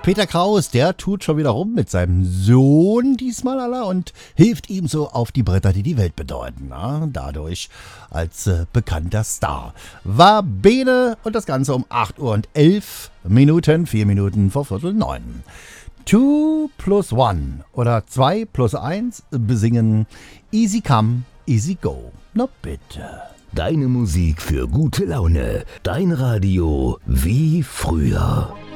Peter Kraus, der tut schon wieder rum mit seinem Sohn diesmal aller und hilft ihm so auf die Bretter, die die Welt bedeuten. Na, dadurch als bekannter Star. War Bene und das Ganze um 8 Uhr und 11 Minuten, 4 Minuten vor Viertel 9. 2 plus 1 oder 2 plus 1 besingen Easy Come, Easy Go. Na bitte. Deine Musik für gute Laune. Dein Radio wie früher.